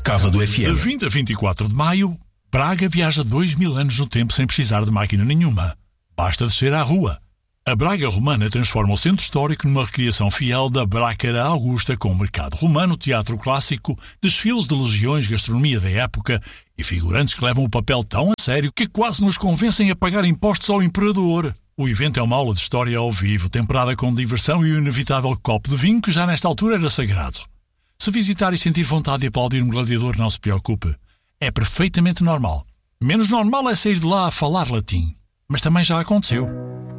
Cava do De FM. 20 a 24 de maio, Braga viaja 2000 anos no tempo sem precisar de máquina nenhuma. Basta descer à rua. A Braga romana transforma o centro histórico numa recriação fiel da Brácara Augusta, com mercado romano, teatro clássico, desfiles de legiões, gastronomia da época e figurantes que levam o papel tão a sério que quase nos convencem a pagar impostos ao imperador. O evento é uma aula de história ao vivo, temperada com diversão e o inevitável copo de vinho que já nesta altura era sagrado. Se visitar e sentir vontade de aplaudir um gladiador, não se preocupe. É perfeitamente normal. Menos normal é sair de lá a falar latim. Mas também já aconteceu.